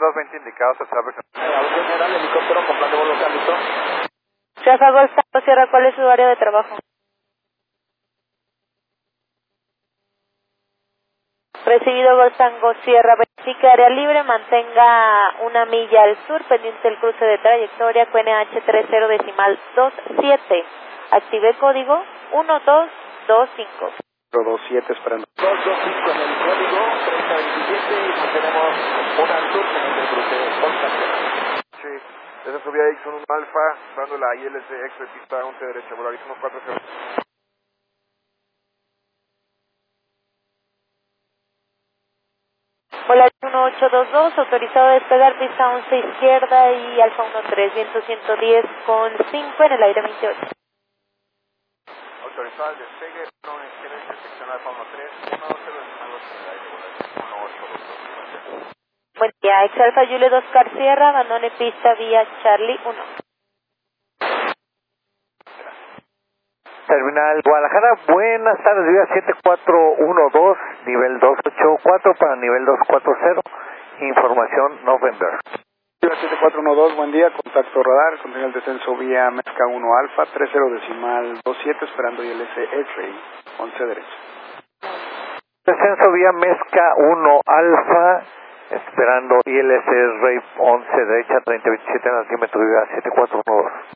220 indicados al tráfico. General, helicóptero con plan de vuelo local, ¿listo? Rafa Golf Tango Sierra, ¿cuál es su área de trabajo? Recibido Golf Tango Sierra, verifique área libre, mantenga 1 milla al sur, pendiente del cruce de trayectoria, QNH 30.27. Active código 1225. 27 esperando. 225 en el código 3027 y tenemos una al sur en el cruce Golf Tango. Sí, esa subida X1 Alfa, dando la ILC X de pista 11 derecha, Volaris 140. Volaris 1822, autorizado a despegar pista 11 izquierda y Alfa 13, viento 110,5 en el aire 28. Autorizado al despegue, 1 izquierda, intersección Alfa 13, 120 decimales en el aire, Volaris 1822. Buen día, ex Alfa Julie 2 Car Sierra, abandone pista vía Charlie 1. Terminal Guadalajara, buenas tardes, vía 7412, nivel 284 para nivel 240, información November. Vía 7412, buen día, contacto radar, continúa el descenso vía Mezca 1 Alfa, 30.27, esperando ILC X-Ray, 11 derecha. Descenso vía Mezca 1 Alfa, esperando ILC Ray 11 derecha, 3027 en altímetro vía 7412.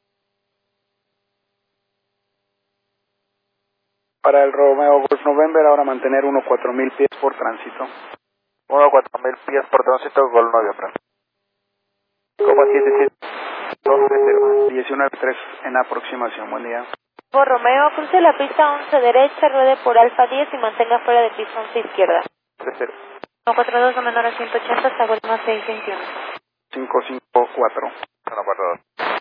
Para el Romeo Golf November, ahora mantener 1.4000 pies por tránsito. 1.4000 pies por tránsito, Gol November. Copa 77230. 19.3 en aproximación, buen día. Por Romeo, cruce la pista 11 derecha, ruede por Alfa 10 y mantenga fuera de pista 11 izquierda. 30. 142 no menor a 180 hasta Golf 621. 554. 142.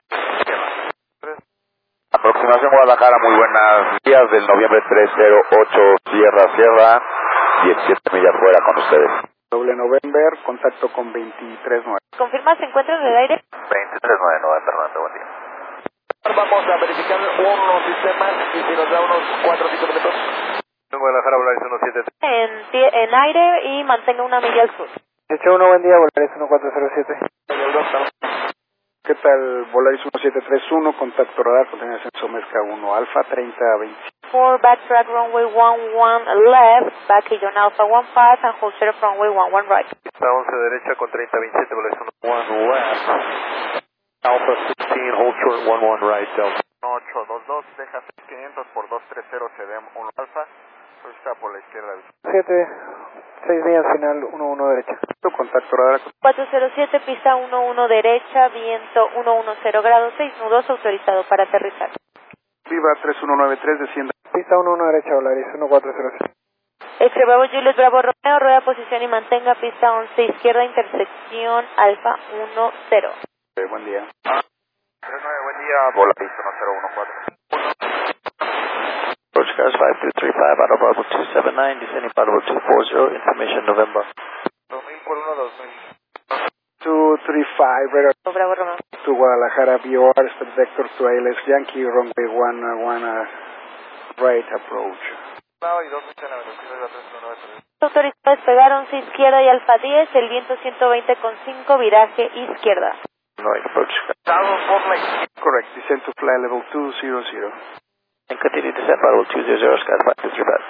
Aproximación Guadalajara, muy buenas días, del noviembre 308, Sierra, 17 millas fuera con ustedes. Doble November, contacto con 23.9. ¿Confirma se encuentra en el aire? 23.9 November, buen día. Vamos a verificar unos sistemas y si nos da unos 4 o 5 minutos. En Guadalajara, Volaris 173. En aire y mantenga 1 milla al sur. 181, buen día, Volaris 1407. ¿Qué tal? Volaris 1731, contacto radar, continúa descenso Mezca 1 Alfa, 30.20. For backtrack runway 11 left, back Illon Alpha 15 and hold share of runway 11 right. Pista 11 derecha con 3027, Volaris 1 left. Alpha 16, hold short 11 right, Delta. 822, deja 6500 por 230, CDM 1 Alfa. Está por la izquierda. 7, 6 días final, 11 derecha. Contacto radar. 407, pista 11 derecha, viento 110 grados, 6 nudos, autorizado para aterrizar. Viva 3193, descienda. Pista 11 derecha, Volaris 1407. Ex Bravo Juliet Bravo Romeo, rueda posición y mantenga pista 11 izquierda, intersección Alfa 10. Buen día. 39, buen día, Volaris 1014. Approach cars 5235, out of Bravo 279, descending Bravo 240, information November. 2000 por 1, 2000. 235, radar Bravo Romeo. to Guadalajara, VOR, expect vector to ALS Yankee, runway 11, right approach. Y 280, 319. Autorizado a despegar 11 izquierda y Alfa 10, el viento 120,5, viraje izquierda. Right approach. Correct, descend to fly level 200. And continue descent Bravo 200, Sky 523.